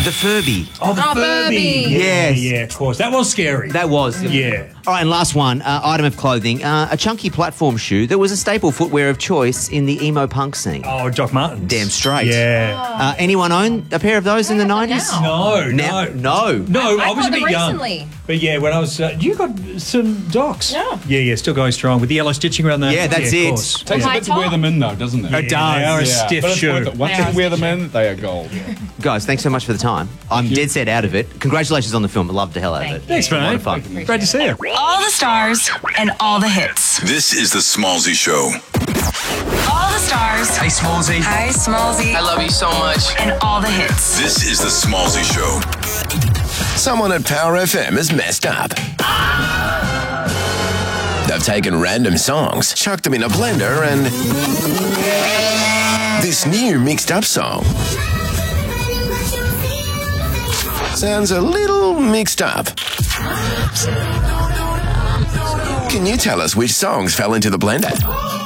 The Furby. Oh, the Furby. Yes. Yeah, of course. That was scary. That was. Yeah. All right, and last one, item of clothing. A chunky platform shoe that was a staple footwear of choice in the emo punk scene. Oh, Doc Martens. Damn straight. Yeah. Anyone own a pair of those in the 90s? No. No. I was a bit young. Recently. But yeah, when I was... you got some Docs? Yeah. Yeah, still going strong with the yellow stitching around there. Yeah, that's of it. course. Takes a bit to wear them in, though, doesn't it? It does. They are a stiff but it's shoe. worth it. Once you wear them in, they are gold. Guys, thanks so much for the time. I'm dead set out of it. Congratulations on the film. I loved the hell out of it. Thanks, A lot mate. of fun. Great to see you. All the stars and all the hits. This is the Smallzy Show. All the stars. Hey, Smallzy. Hi, Smallzy. I love you so much. And all the hits. This is the Smallzy Show. Someone at Power FM has messed up. They've taken random songs, chucked them in a blender, and this new mixed up song sounds a little mixed up. Can you tell us which songs fell into the blender?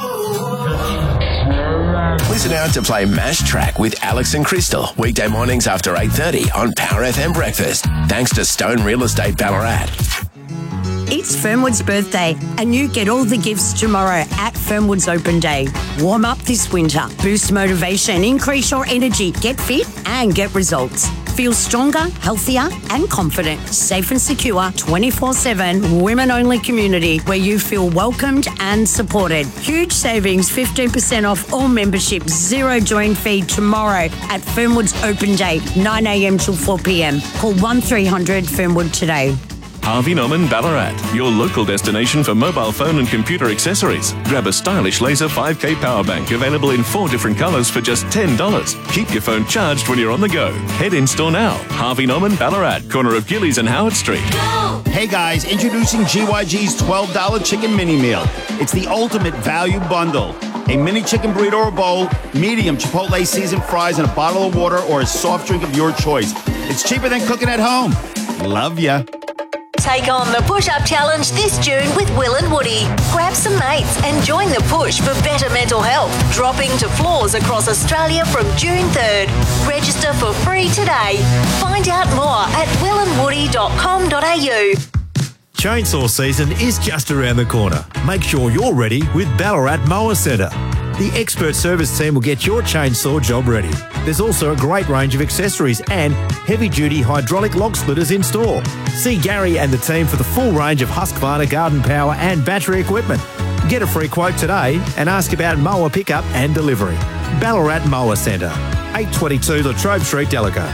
Listen out to play Mash Track with Alex and Crystal, weekday mornings after 8:30 on Power FM Breakfast, thanks to Stone Real Estate Ballarat. It's Fernwood's birthday, and you get all the gifts tomorrow at Fernwood's Open Day. Warm up this winter, boost motivation, increase your energy, get fit and get results. Feel stronger, healthier and confident. Safe and secure, 24/7, women-only community where you feel welcomed and supported. Huge savings, 15% off all membership, zero join fee tomorrow at Fernwood's Open Day, 9 a.m. till 4 p.m. Call 1300 Fernwood today. Harvey Norman Ballarat, your local destination for mobile phone and computer accessories. Grab a stylish laser 5K power bank available in 4 different colours for just $10. Keep your phone charged when you're on the go. Head in store now. Harvey Norman Ballarat, corner of Gillies and Howard Street. Hey guys, introducing GYG's $12 chicken mini meal. It's the ultimate value bundle. A mini chicken burrito or bowl, medium Chipotle seasoned fries, and a bottle of water or a soft drink of your choice. It's cheaper than cooking at home. Love ya. Take on the push-up challenge this June with Will and Woody. Grab some mates and join the push for better mental health, dropping to floors across Australia from June 3rd. Register for free today. Find out more at willandwoody.com.au. Chainsaw season is just around the corner. Make sure you're ready with Ballarat Mower Centre. The expert service team will get your chainsaw job ready. There's also a great range of accessories and heavy-duty hydraulic log splitters in store. See Gary and the team for the full range of Husqvarna garden power and battery equipment. Get a free quote today and ask about mower pickup and delivery. Ballarat Mower Centre, 822 Latrobe Street, Delago.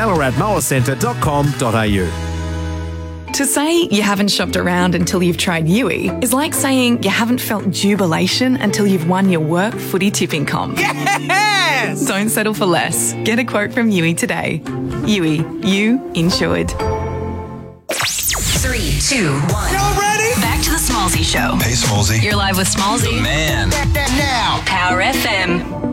ballaratmowercentre.com.au. To say you haven't shopped around until you've tried Yui is like saying you haven't felt jubilation until you've won your work footy tipping comp. Yes! Don't settle for less. Get a quote from Yui today. Yui, you insured. 3, 2, 1. Y'all ready? Back to the Smallzy Show. Hey, Smallzy. You're live with Smallzy. Man. Now. Power FM.